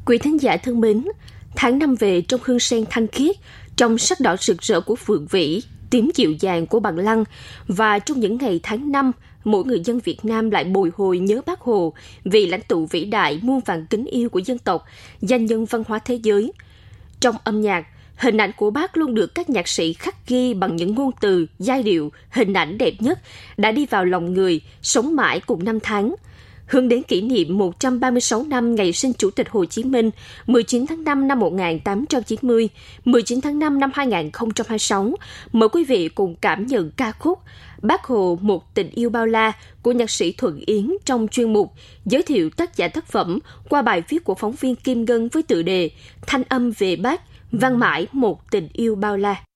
Quý thính giả thân mến, tháng năm về trong hương sen thanh khiết, trong sắc đỏ rực rỡ của phượng vĩ, tím dịu dàng của bằng lăng, và trong những ngày tháng năm, mỗi người dân Việt Nam lại bồi hồi nhớ Bác Hồ, vị lãnh tụ vĩ đại muôn vàn kính yêu của dân tộc, danh nhân văn hóa thế giới. Trong âm nhạc, hình ảnh của Bác luôn được các nhạc sĩ khắc ghi bằng những ngôn từ, giai điệu, hình ảnh đẹp nhất, đã đi vào lòng người, sống mãi cùng năm tháng. Hướng đến kỷ niệm 136 năm ngày sinh Chủ tịch Hồ Chí Minh, 19 tháng 5 năm 1890, 19 tháng 5 năm 2026, mời quý vị cùng cảm nhận ca khúc Bác Hồ một tình yêu bao la của nhạc sĩ Thuận Yến trong chuyên mục giới thiệu tác giả tác phẩm qua bài viết của phóng viên Kim Ngân với tựa đề Thanh âm về Bác, vang mãi một tình yêu bao la.